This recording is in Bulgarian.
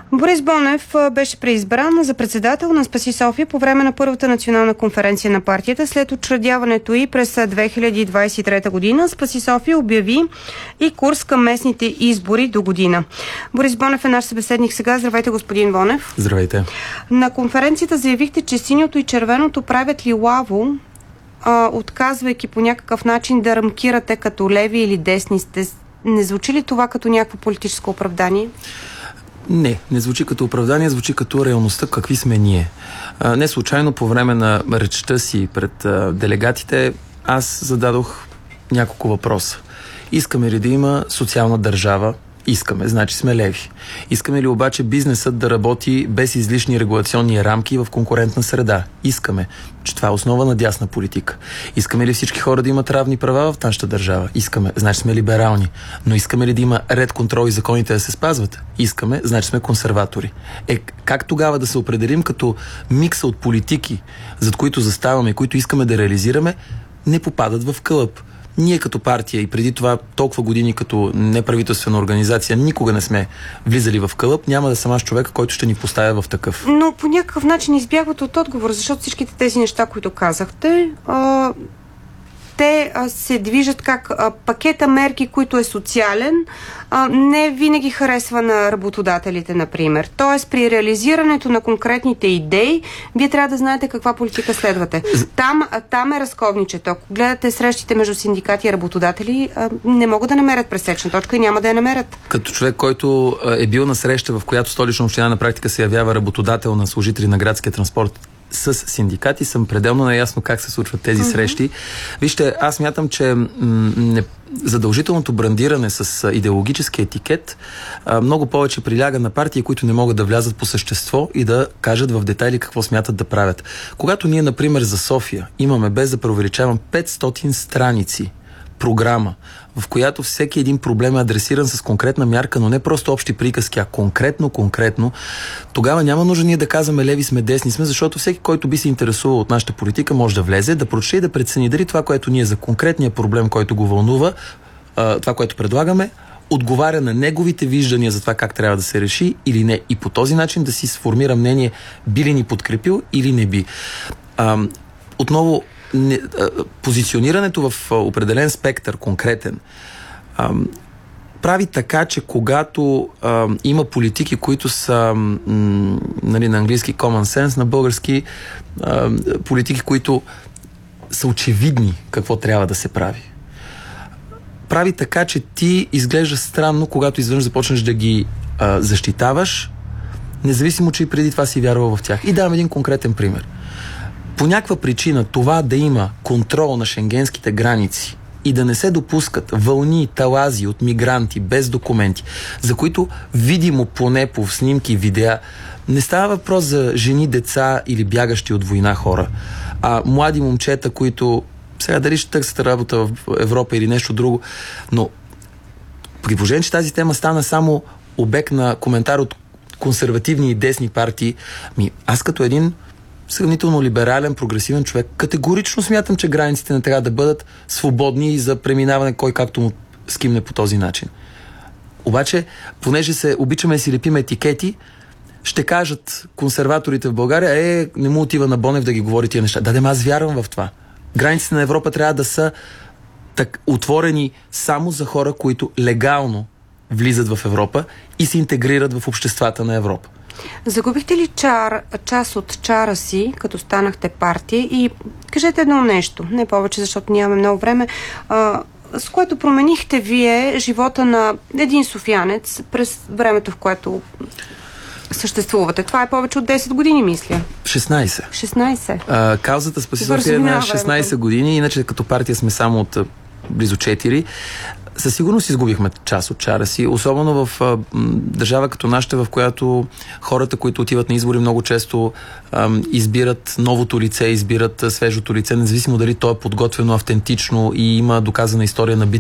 Борис Бонев беше преизбран за председател на Спаси София по време на първата национална конференция на партията. След учредяването й през 2023 година Спаси София обяви и курс към местните избори до година. Борис Бонев е наш събеседник сега. Здравейте, господин Бонев. Здравейте. На конференцията заявихте, че синьото и червеното правят лилаво, отказвайки по някакъв начин да рамкирате като леви или десни. Не звучи ли това като някакво политическо оправдание? Не звучи като оправдание, звучи като реалността, какви сме ние. Не случайно по време на речта си пред делегатите аз зададох няколко въпроса. Искаме ли да има социална държава? Искаме, значи сме леви. Искаме ли обаче бизнесът да работи без излишни регулационни рамки в конкурентна среда? Искаме, че това е основа на дясна политика. Искаме ли всички хора да имат равни права в нашата държава? Искаме, значи сме либерални. Но искаме ли да има ред, контрол и законите да се спазват? Искаме, значи сме консерватори. Как тогава да се определим като микса от политики, зад които заставаме и които искаме да реализираме, не попадат в кълъп? Ние като партия и преди това толкова години като неправителствена организация никога не сме влизали в кълъп, няма да съм аз човека, който ще ни поставя в такъв. Но по някакъв начин избягват от отговор, защото всичките тези неща, които казахте, те се движат как пакета мерки, който е социален, не винаги харесва на работодателите, например. Тоест, при реализирането на конкретните идеи, вие трябва да знаете каква политика следвате. Там е разковничето. Ако гледате срещите между синдикати и работодатели, не могат да намерят пресечна точка и няма да я намерят. Като човек, който е бил на среща, в която Столична община на практика се явява работодател на служители на градския транспорт с синдикати, съм пределно наясно как се случват тези срещи. Вижте, аз мятам, че задължителното брандиране с идеологически етикет много повече приляга на партии, които не могат да влязат по същество и да кажат в детайли какво смятат да правят. Когато ние, например, за София имаме, без да преувеличавам, 500 страници програма, в която всеки един проблем е адресиран с конкретна мярка, но не просто общи приказки, а конкретно, тогава няма нужда ние да казваме леви сме, десни сме, защото всеки, който би се интересувал от нашата политика, може да влезе, да прочете и да прецени дали това, което ние за конкретния проблем, който го вълнува, това, което предлагаме, отговаря на неговите виждания за това как трябва да се реши или не. И по този начин да си сформира мнение би ли ни подкрепил или не би. Отново, позиционирането в определен спектър, конкретен, прави така, че когато има политики, които са на английски common sense, на български политики, които са очевидни какво трябва да се прави. Прави така, че ти изглежда странно, когато изведнъж започнеш да ги защитаваш, независимо, че и преди това си вярвал в тях. И давам един конкретен пример. По някаква причина това да има контрол на шенгенските граници и да не се допускат вълни и талази от мигранти без документи, за които видимо поне по снимки и видеа не става въпрос за жени, деца или бягащи от война хора, а млади момчета, които сега дали ще търсят работа в Европа или нещо друго, но при положение, че тази тема стана само обект на коментар от консервативни и десни партии, аз като един сравнително либерален, прогресивен човек, категорично смятам, че границите не трябва да бъдат свободни и за преминаване кой както му скимне по този начин. Обаче, понеже се обичаме да си лепим етикети, ще кажат консерваторите в България, не му отива на Бонев да ги говори тия неща. Аз вярвам в това. Границите на Европа трябва да са отворени само за хора, които легално влизат в Европа и се интегрират в обществата на Европа. Загубихте ли част от чара си, като станахте партия? И кажете едно нещо, не повече, защото нямаме много време, с което променихте вие живота на един софиянец през времето, в което съществувате. Това е повече от 10 години, мисля. 16. Каузата Спаси София е на 16 години, иначе като партия сме само от близо 4. Със сигурност изгубихме част от чара си, особено в държава като нашата, в която хората, които отиват на избори, много често избират новото лице, избират свежото лице, независимо дали то е подготвено автентично и има доказана история на битки